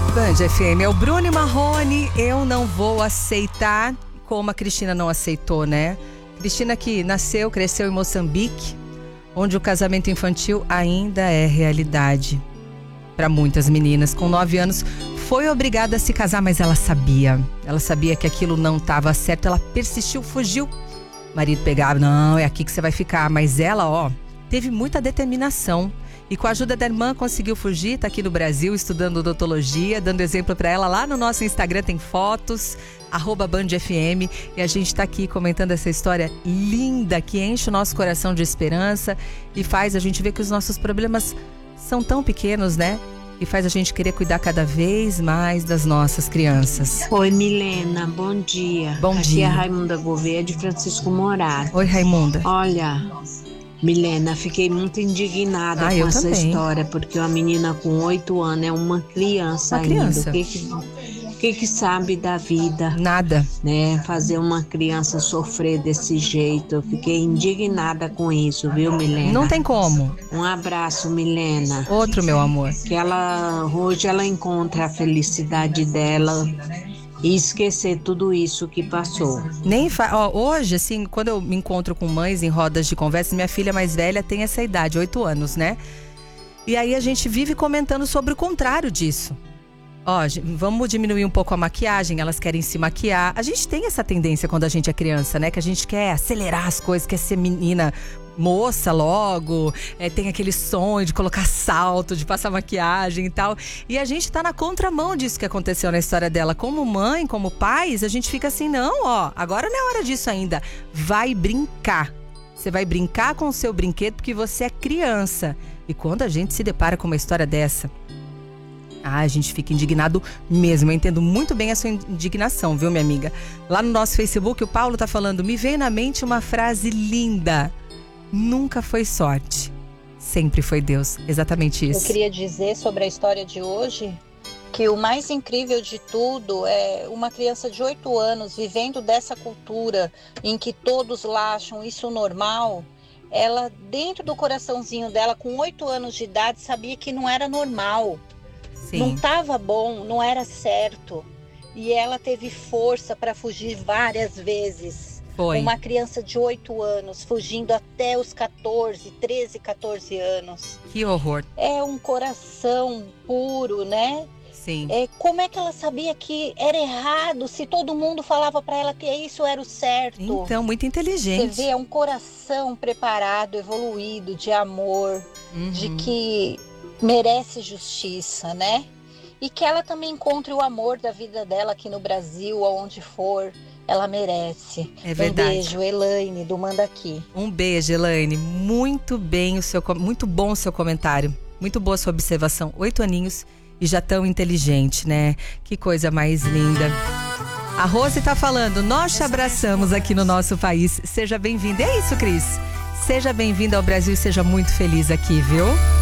Band FM, é o Bruno e Marrone, eu não vou aceitar, como a Cristina não aceitou, né? Cristina que nasceu, cresceu em Moçambique, onde o casamento infantil ainda é realidade. Para muitas meninas, com 9 anos, foi obrigada a se casar, mas ela sabia que aquilo não estava certo, ela persistiu, fugiu. O marido pegava, não, é aqui que você vai ficar, mas ela, teve muita determinação. E com a ajuda da irmã conseguiu fugir, tá aqui no Brasil estudando odontologia, dando exemplo para ela. Lá no nosso Instagram tem fotos, @BandFM. E a gente tá aqui comentando essa história linda que enche o nosso coração de esperança e faz a gente ver que os nossos problemas são tão pequenos, né? E faz a gente querer cuidar cada vez mais das nossas crianças. Oi, Milena, bom dia. Bom dia. Aqui é a Raimunda Gouveia de Francisco Morato. Oi, Raimunda. Olha, Milena, fiquei muito indignada com essa história, porque uma menina com 8 anos é uma criança ainda. Criança. O que sabe da vida? Nada. Né? Fazer uma criança sofrer desse jeito. Eu fiquei indignada com isso, viu, Milena? Não tem como. Um abraço, Milena. Outro, meu amor. Que hoje ela encontra a felicidade dela e esquecer tudo isso que passou. Hoje, assim, quando eu me encontro com mães em rodas de conversa, minha filha mais velha tem essa idade, 8 anos, né? E aí a gente vive comentando sobre o contrário disso. Vamos diminuir um pouco a maquiagem, elas querem se maquiar. A gente tem essa tendência quando a gente é criança, né? Que a gente quer acelerar as coisas, quer ser menina moça logo, tem aquele sonho de colocar salto, de passar maquiagem e tal. E a gente tá na contramão disso que aconteceu na história dela. Como mãe, como pais, a gente fica assim, não, agora não é hora disso ainda. Vai brincar. Você vai brincar com o seu brinquedo porque você é criança. E quando a gente se depara com uma história dessa, a gente fica indignado mesmo. Eu entendo muito bem a sua indignação, viu, minha amiga? Lá no nosso Facebook, o Paulo tá falando, me veio na mente uma frase linda. Nunca foi sorte, sempre foi Deus. Exatamente isso. Eu queria dizer sobre a história de hoje que o mais incrível de tudo é uma criança de 8 anos vivendo dessa cultura em que todos lá acham isso normal. Ela, dentro do coraçãozinho dela, com 8 anos de idade, sabia que não era normal. Sim. Não estava bom, não era certo. E ela teve força para fugir várias vezes. Foi. Uma criança de 8 anos, fugindo até os 13, 14 anos. Que horror. É um coração puro, né? Sim. Como é que ela sabia que era errado se todo mundo falava para ela que isso era o certo? Então, muito inteligente. Você vê, é um coração preparado, evoluído, de amor, de que merece justiça, né? E que ela também encontre o amor da vida dela aqui no Brasil, aonde for. Ela merece. É verdade. Um beijo, Elaine, do Mandaqui. Um beijo, Elaine. Muito bom o seu comentário. Muito boa a sua observação. 8 aninhos e já tão inteligente, né? Que coisa mais linda. A Rose tá falando, nós te abraçamos aqui no nosso país. Seja bem-vinda. É isso, Cris. Seja bem-vinda ao Brasil e seja muito feliz aqui, viu?